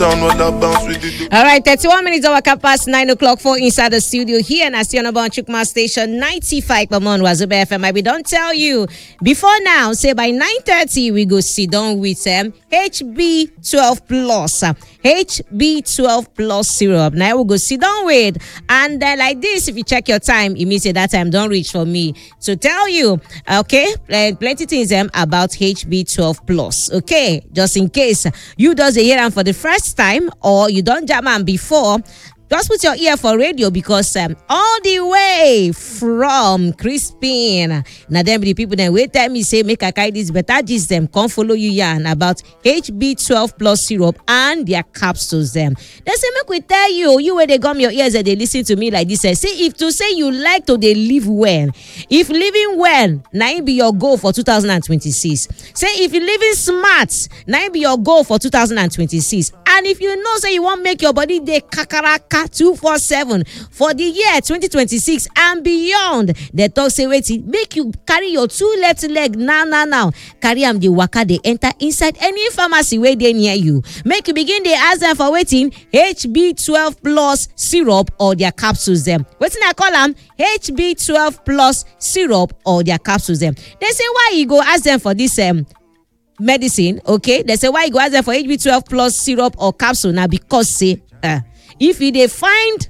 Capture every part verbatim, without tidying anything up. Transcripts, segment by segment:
All right, thirty-one minutes over past nine o'clock for inside the studio here in Asionabon Chukma Station ninety-five per month Wazube F M. I we don't tell you before now. Say by nine thirty we go sit down with um, H B twelve plus, uh, H B twelve plus syrup. Now we go sit down with, and then like this, if you check your time, it means that, that time don't reach for me to tell you. Okay, uh, plenty things um, about H B twelve plus. Okay, just in case you does hear them for the first time or you don't jam them before, just put your ear for radio because um, all the way from Crispin, now them the people then wait time me say make I carry this better gist them come follow you yarn about H B twelve plus syrup and their capsules them. They say make we tell you, you where they gum your ears and they listen to me like this. Say if to say you like to they live well, if living well, now it be your goal for two thousand twenty-six. Say if you living smart, now it be your goal for two thousand twenty-six. And if you know say you want make your body dey kakaraka two forty-seven for the year twenty twenty-six and beyond, they talk say wait make you carry your two left leg now now now carry am the waka they enter inside any pharmacy where they near you. Make you begin they ask them for waiting H B twelve plus syrup or their capsules them. Waiting I call them H B twelve plus syrup or their capsules them. They say why you go ask them for this um medicine? Okay, they say why you go ask them for H B twelve plus syrup or capsule now because say uh, if you they find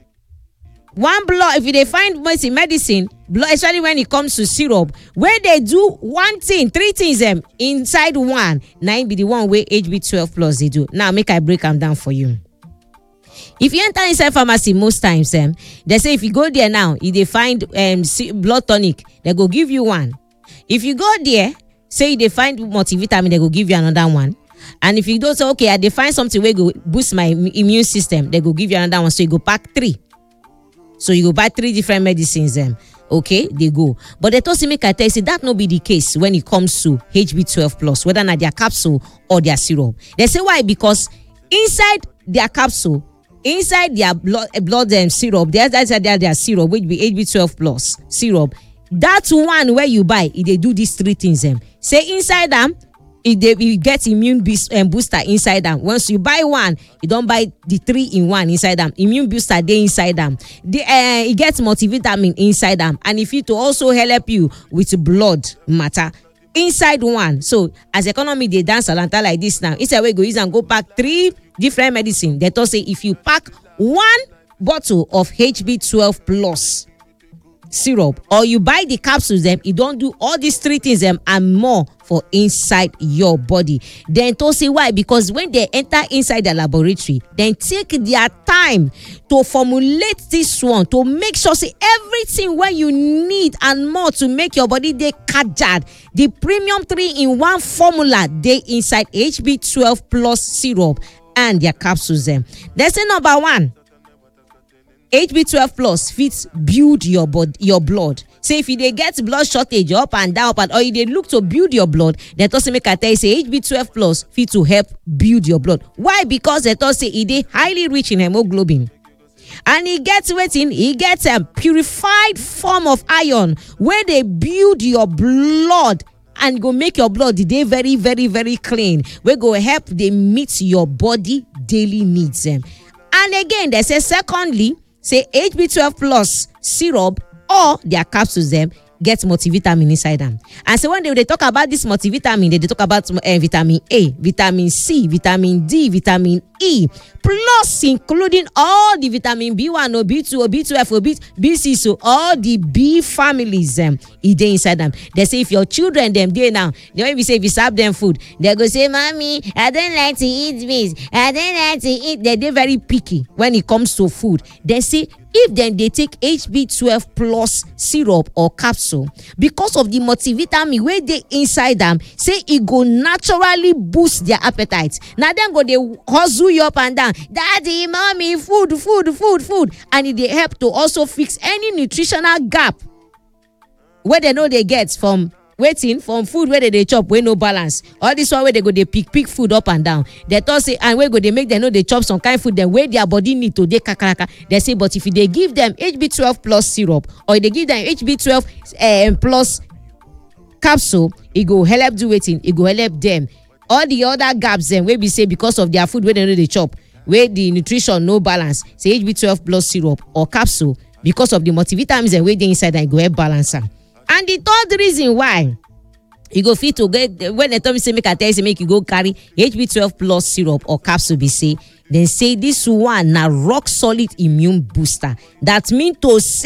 one blood, if you they find medicine, medicine, blood, especially when it comes to syrup, where they do one thing, three things them inside one, nine be the one where H B twelve plus they do. Now make I break them down for you. If you enter inside pharmacy most times, um, they say if you go there now, if they find um blood tonic, they go give you one. If you go there, say they find multivitamin, they go give you another one. And if you don't say, okay, I they find something where go boost my immune system, they go give you another one. So you go pack three. So you go buy three different medicines. Um, okay, they go. But they told me, I tell you, that no be the case when it comes to H B twelve plus, whether not their capsule or their syrup. They say why? Because inside their capsule, inside their blood, blood and syrup, there's inside their, their syrup, which be H B twelve plus syrup. That one where you buy, if they do these three things. Um, say inside them, if they you get immune boost, um, booster inside them. Once you buy one, you don't buy the three in one inside them. Immune booster they inside them. The uh, it gets multivitamin inside them, and if it to also help you with blood matter inside one. So as economy they dance alanta like this now. Instead we go use and go pack three different medicine. They talk say if you pack one bottle of H B twelve plus syrup or you buy the capsules them, you don't do all these three things them and more for inside your body. Then to say why? Because when they enter inside the laboratory, then take their time to formulate this one to make sure say everything where you need and more to make your body they kajad. The premium three in one formula they inside H B twelve plus syrup and their capsules them. That's the number one. H B twelve plus fits build your body, your blood. Say if you they get blood shortage up and down, and or you they look to build your blood, they thought say make I tell you say H B twelve plus fit to help build your blood. Why? Because they thought say it they highly rich in hemoglobin, and it gets waiting. It gets a purified form of iron where they build your blood and go make your blood they very very very clean. We go help they meet your body daily needs them. And again, they say secondly. Say H B twelve plus syrup or their capsules them get multivitamin inside them. And so when they, they talk about this multivitamin, they, they talk about uh, vitamin A, vitamin C, vitamin D, vitamin E, plus including all the vitamin B one or B two or B twelve or B, B6, so all the B families them, um, it they inside them. They say if your children them there now, they maybe say if you serve them food, they go say, Mommy, I don't like to eat this, I don't like to eat. They they very picky when it comes to food. They say if then they take H B twelve plus syrup or capsule, because of the multivitamin where they inside them, say it go naturally boost their appetite. Now then go they hustle you up and down, Daddy, Mommy, food, food, food, food, and it they help to also fix any nutritional gap where they know they get from waiting from food where they, they chop where no balance. All this one where they go they pick pick food up and down. They thought say and where go they make them know they chop some kind of food then where their body need to they kakaraka. They say but if they give them H B twelve plus syrup or they give them H B twelve um, plus capsule, it go help do waiting. It go help them all the other gaps dem wey be say because of their food wey dem no dey chop, wey the nutrition no balance, say H B twelve plus syrup or capsule, because of the multivitamins dem wey dey inside am, e go help balance am. And the third reason why you go fit to get, when dem tell me say make I tell you say make you go carry H B twelve plus syrup or capsule, be say dem say this one na rock solid immune booster. That mean to say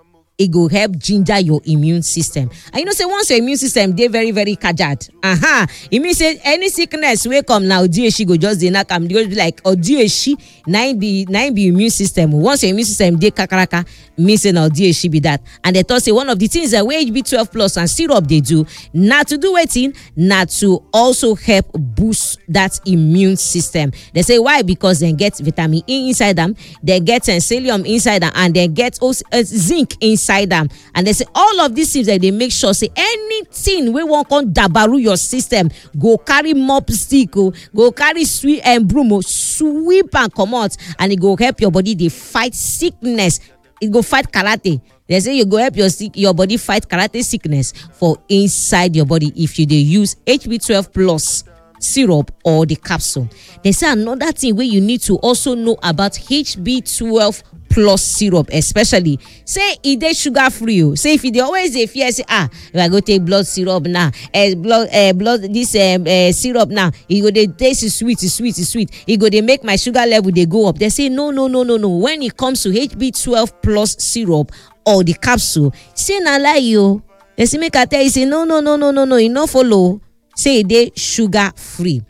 e go help ginger your immune system. And you know say once your immune system dey very very kajad, aha, e mean say any sickness wey come now, odiyeshi go just dey knack am, go be like odiyeshi na im be na im be immune system. Once your immune system dey kakaraka, mean say na odiyeshi be that. And they thought say one of the things that wey H B twelve plus and syrup dey do na to do wetin, na to also help boost that immune system. They say why? Because they get vitamin E inside them, they get selenium inside them, and they get also uh, zinc inside them. And they say all of these things that they make sure say anything we want come dabaru your system, go carry mop stick, go, go carry sweep and broom, sweep and come out, and it go help your body dey fight sickness. It go fight karate. They say you go help your your body fight karate sickness for inside your body if you dey use H B twelve plus syrup or the capsule. They say another thing where you need to also know about H B twelve plus syrup, especially say e dey sugar free. Say if you dey always dey fear say ah, if I go take blood syrup now, eh, blood eh, blood this um, uh, syrup now, e go dey taste sweet, sweet, sweet. E go dey make my sugar level dey go up. They say no, no, no, no, no. When it comes to H B twelve plus syrup or the capsule, say na lie yo. They say make I tell you say no, no, no, no, no, no. E no follow. Say e dey sugar free,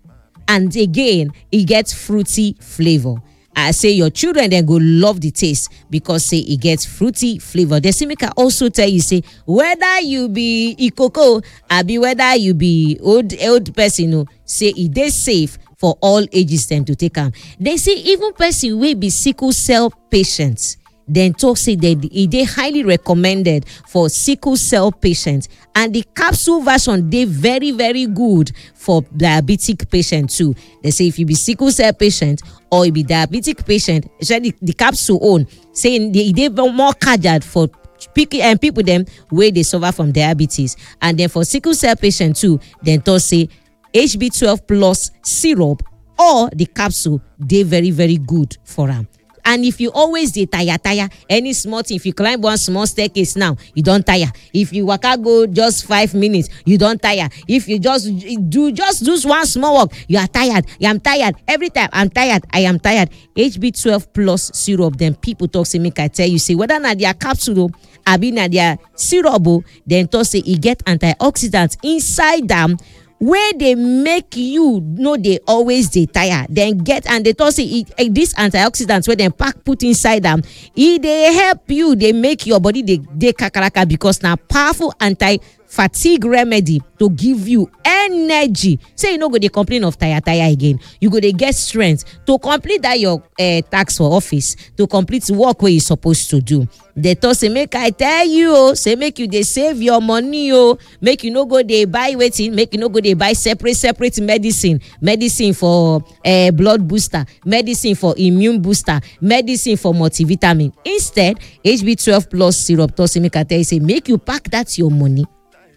and again e get fruity flavor. I say your children then go love the taste because say it gets fruity flavor. The same can also tell you say whether you be ikoko or be whether you be old old person, you know, say it is safe for all ages then to take them. They say even person will be sickle cell patients. Then talk say that it is highly recommended for sickle cell patients, and the capsule version they very very good for diabetic patients too. They say if you be sickle cell patient or you be diabetic patient, especially the capsule own saying they they more catered for picky and people them where they suffer from diabetes, and then for sickle cell patient too. Then talk say H B twelve plus syrup or the capsule they very very good for them. And if you always dey tire tire any small thing, if you climb one small staircase now, you don't tire. If you waka go just five minutes, you don't tire. If you just do just do one small walk, you are tired. I am tired every time. I'm tired. I am tired. H B twelve plus syrup. Then people talk say make I tell you say whether na their capsule or be na their syrup, then talk say it get antioxidants inside them, where they make you know they always they tire, then get and they talk say it, eh, these antioxidants where they pack put inside them, it they help you, they make your body they they kakaraka because now powerful anti fatigue remedy to give you energy. Say you no go dey complain of tire tire again. You go dey get strength to complete that your uh, tax for office, to complete work where you supposed to do. They talk say make I tell you, oh, say make you dey save your money, oh, make you no go dey buy waiting, make you no go dey buy separate separate medicine, medicine for uh, blood booster, medicine for immune booster, medicine for multivitamin. Instead, H B twelve plus syrup talk say make I tell you say make you pack that your money.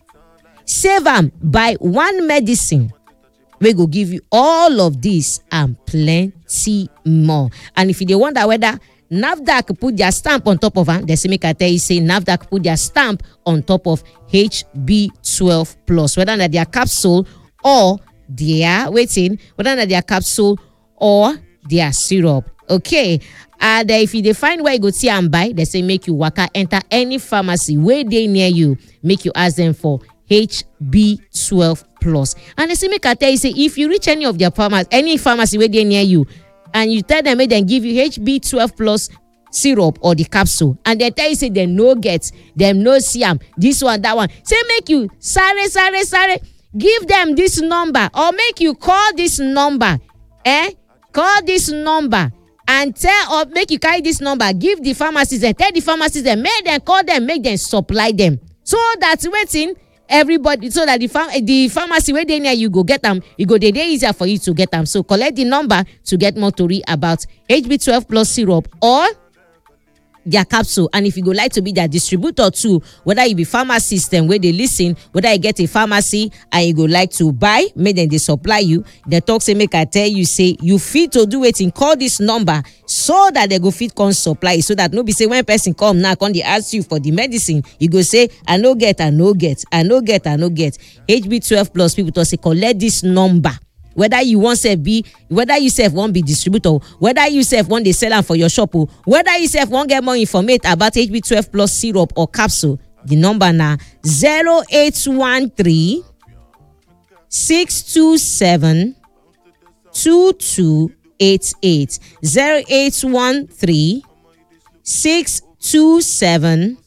Save am, buy one medicine we go give you all of this and plenty more. And if you dey wonder whether NAFDAC put their stamp on top of am, they say make I tell you say NAFDAC put their stamp on top of H B twelve plus, whether na their capsule or their waiting, whether na their capsule or their syrup. Okay. And uh, if you define where you go see and buy, they say make you waka enter any pharmacy where they near you, make you ask them for H B twelve plus. And they say make I tell you say if you reach any of their pharmacy, any pharmacy where they near you, and you tell them make them give you H B twelve plus syrup or the capsule, and they tell you say they no get, them no see am, this one that one, say make you sorry sorry sorry give them this number, or make you call this number, eh? Call this number and tell, or make you carry this number, give the pharmacists and tell the pharmacists and make them call them, make them supply them, so that's waiting. Everybody, so that the farm, the pharmacy where they near you go get them, you go they dey easier for you to get them. So collect the number to get more to read about H B twelve plus syrup or their capsule, and if you go like to be their distributor too, whether you be pharmacist and where they listen, whether you get a pharmacy and you go like to buy, make them they supply you. The talk say make I tell you say you fit to do it in call this number so that they go fit come supply, so that no be say when person come now come they ask you for the medicine, you go say I no get, I no get, I no get, I no get. H B twelve plus people to say collect this number. Whether you want to be, whether you self want be distributor, whether you self want they sell them for your shop, whether you self want get more information about H B twelve plus syrup or capsule, the number now zero eight one three six two seven two two eight eight zero eight one three six two seven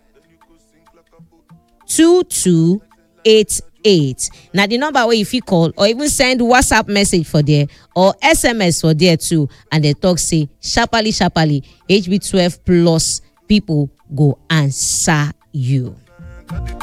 two two eight eight. Now the number where if you call or even send WhatsApp message for there or S M S for there too, and they talk say sharply sharply H B twelve plus people go answer you.